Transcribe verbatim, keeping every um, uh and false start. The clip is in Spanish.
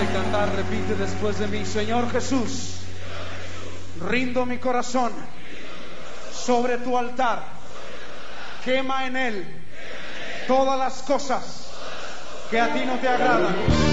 de cantar, repite después de mí: Señor Jesús, rindo mi corazón sobre tu altar, quema en él todas las cosas que a ti no te agradan.